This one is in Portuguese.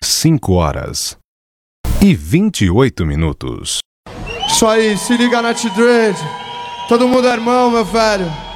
5h28. Isso aí, se liga na T-Dread. Todo mundo é irmão, meu velho.